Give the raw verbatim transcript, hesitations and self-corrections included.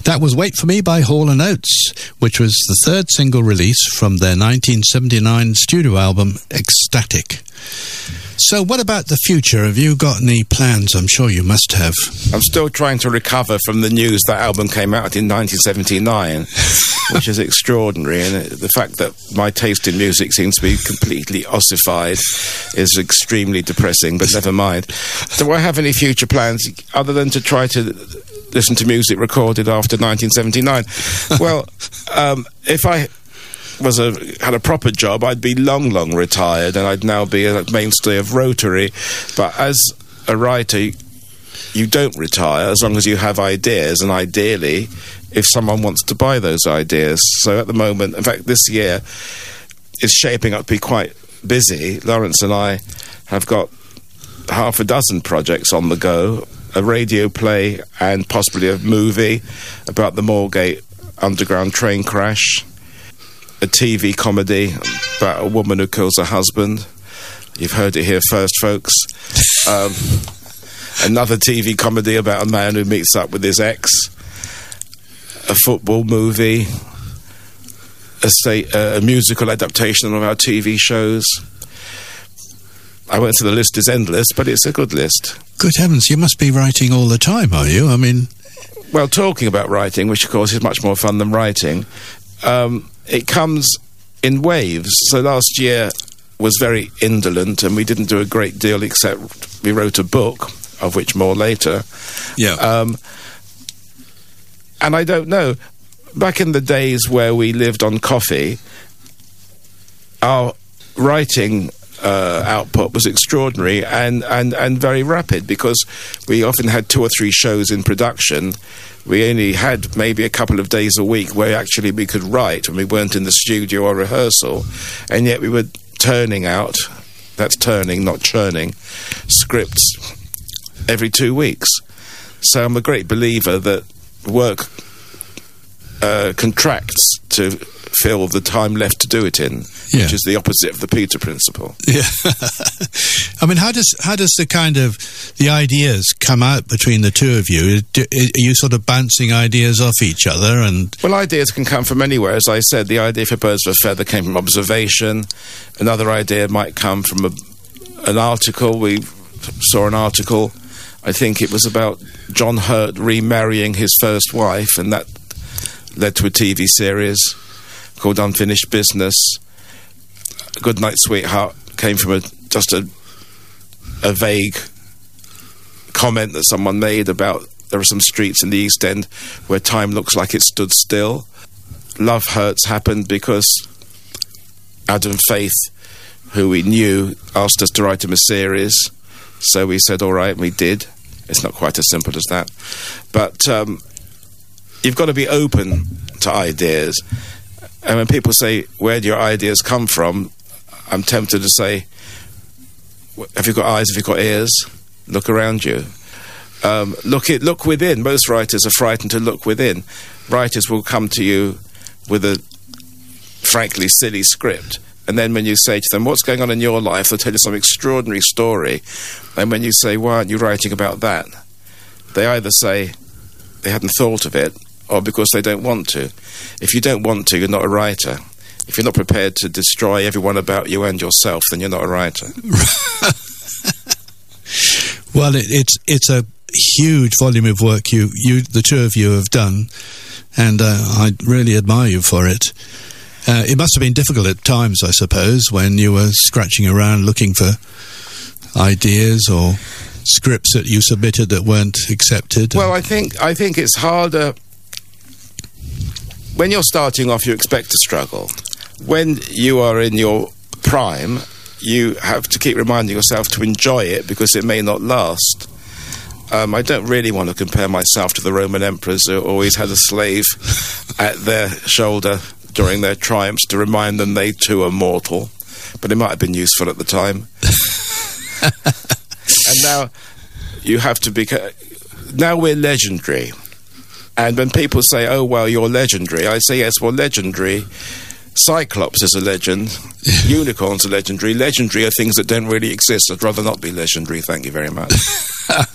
That was Wait For Me by Hall and Oates, which was the third single release from their nineteen seventy-nine studio album, Ecstatic. So what about the future? Have you got any plans? I'm sure you must have. I'm still trying to recover from the news that album came out in nineteen seventy-nine, which is extraordinary. And the fact that my taste in music seems to be completely ossified is extremely depressing, but never mind. Do I have any future plans other than to try to listen to music recorded after nineteen seventy-nine? Well, um, if I... was a had a proper job, I'd be long, long retired, and I'd now be a mainstay of Rotary. But as a writer, you don't retire as long as you have ideas, and ideally, if someone wants to buy those ideas. So at the moment, in fact, this year is shaping up to be quite busy. Lawrence and I have got half a dozen projects on the go, a radio play and possibly a movie about the Moorgate Underground train crash, a T V comedy about a woman who kills her husband. You've heard it here first, folks. Um, another T V comedy about a man who meets up with his ex. A football movie. A, state, uh, a musical adaptation of our T V shows. I won't say the list is endless, but it's a good list. Good heavens, you must be writing all the time, are you? I mean... Well, talking about writing, which of course is much more fun than writing... Um, it comes in waves. So last year was very indolent, and we didn't do a great deal except we wrote a book, of which more later. Yeah. Um, and I don't know, back in the days where we lived on coffee, our writing uh, output was extraordinary and, and, and very rapid, because we often had two or three shows in production. We only had maybe a couple of days a week where actually we could write, and we weren't in the studio or rehearsal, and yet we were turning out, that's turning, not churning, scripts every two weeks. So I'm a great believer that work uh, contracts to fill the time left to do it in, yeah. which is the opposite of the Peter principle. Yeah. I mean, how does how does the kind of the ideas come out between the two of you? Do, are you sort of bouncing ideas off each other? And well, ideas can come from anywhere. As I said, the idea for Birds of a Feather came from observation. Another idea might come from a, an article. We saw an article, I think it was about John Hurt remarrying his first wife, and that led to a T V series called Unfinished Business. Good Night Sweetheart came from a, just a, a vague comment that someone made about there are some streets in the East End where time looks like it stood still. Love Hurts happened because Adam Faith, who we knew, asked us to write him a series. So we said, all right, and we did. It's not quite as simple as that. But um, you've got to be open to ideas. And when people say, where do your ideas come from? I'm tempted to say, have you got eyes, have you got ears? Look around you. Um, look it, look within. Most writers are frightened to look within. Writers will come to you with a frankly silly script. And then when you say to them, what's going on in your life? They'll tell you some extraordinary story. And when you say, why aren't you writing about that? They either say they hadn't thought of it, or because they don't want to. If you don't want to, you're not a writer. If you're not prepared to destroy everyone about you and yourself, then you're not a writer. Well, it, it's it's a huge volume of work you, you the two of you have done, and uh, I really admire you for it. Uh, it must have been difficult at times, I suppose, when you were scratching around looking for ideas or scripts that you submitted that weren't accepted. Well, I think I think it's harder. When you're starting off, you expect to struggle. When you are in your prime, you have to keep reminding yourself to enjoy it, because it may not last. Um, I don't really want to compare myself to the Roman emperors who always had a slave at their shoulder during their triumphs to remind them they too are mortal. But it might have been useful at the time. And now you have to be... Now we're legendary. And when people say, oh, well, you're legendary, I say, yes, well, legendary... Cyclops is a legend. Unicorns are legendary. Legendary are things that don't really exist. I'd rather not be legendary, thank you very much.